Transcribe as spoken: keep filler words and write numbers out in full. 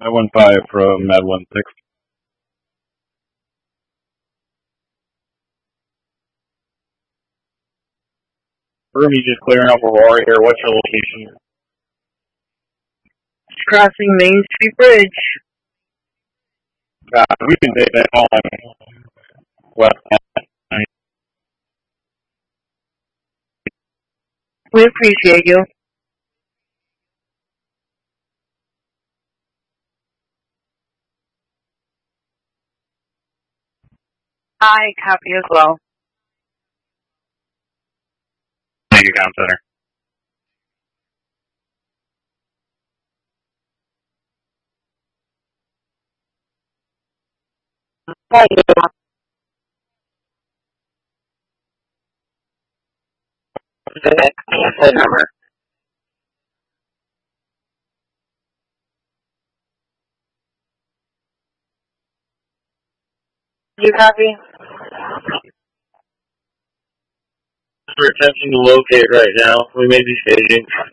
I one five from Med one six. Room, you just clearing up Aurora here. What's your location? Crossing Main Street Bridge. Uh, we can take that on west. We appreciate you. I copy as well. Thank you, Comm Center. Thank you. The number. You copy? For attempting to locate right now. We may be staging.